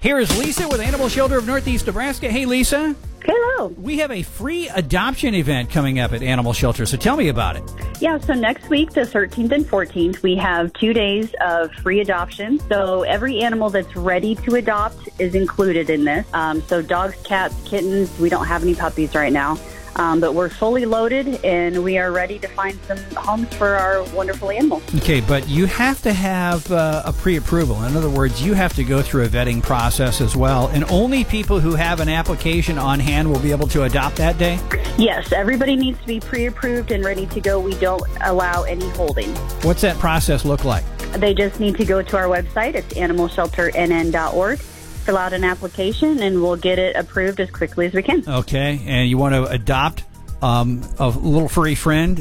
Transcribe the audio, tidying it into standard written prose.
Here is Lisa with Animal Shelter of Northeast Nebraska. Hey, Lisa. Hello. We have a free adoption event coming up at Animal Shelter, so tell me about it. Yeah, so next week, the 13th and 14th, we have 2 days of free adoption. So every animal that's ready to adopt is included in this. So dogs, cats, kittens, we don't have any puppies right now. But we're fully loaded, and we are ready to find some homes for our wonderful animals. Okay, but you have to have a pre-approval. In other words, you have to go through a vetting process as well, and only people who have an application on hand will be able to adopt that day? Yes, everybody needs to be pre-approved and ready to go. We don't allow any holding. What's that process look like? They just need to go to our website. It's animalshelternn.org. Fill out an application, and we'll get it approved as quickly as we can. Okay, and you want to adopt a little furry friend